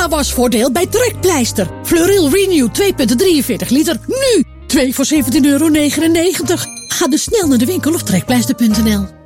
wasvoordeel bij Trekpleister. Fleuril Renew 2,43 liter. Nu 2 voor €17,99. Ga dus snel naar de winkel of trekpleister.nl.